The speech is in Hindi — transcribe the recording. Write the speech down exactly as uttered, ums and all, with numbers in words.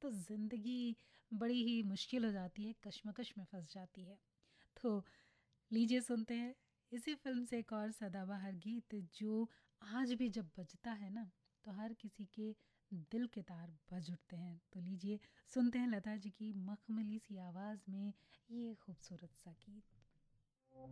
तो ज़िंदगी बड़ी ही मुश्किल हो जाती है, कश्मकश में फँस जाती है। तो लीजिए सुनते हैं इसी फ़िल्म से एक और सदाबहार गीत जो आज भी जब बजता है ना, तो हर किसी के दिल के तार बज उठते हैं। तो लीजिए सुनते हैं लता जी की मखमली सी आवाज़ में ये खूबसूरत सा गीत।